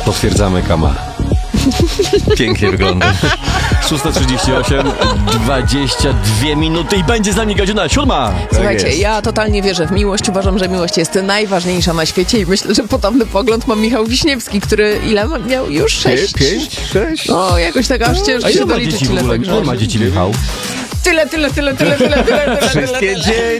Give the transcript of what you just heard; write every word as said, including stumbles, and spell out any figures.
Potwierdzamy, Kama. Pięknie wygląda. szósta trzydzieści osiem, dwadzieścia dwie minuty i będzie z nami godzina siódma. Słuchajcie, Tak ja totalnie wierzę w miłość. Uważam, że miłość jest najważniejsza na świecie i myślę, że podobny pogląd ma Michał Wiśniewski, który ile ma- miał już? Sześć? Pięć, sześć. No, jakoś tak aż ciężko A ile się ma doliczyć, dzieci w ile ogóle? tak Ile ma rządzi. dzieci, Michał? Tyle, tyle, tyle, tyle, tyle, tyle, tyle, tyle, Wszystkie tyle. dzieci.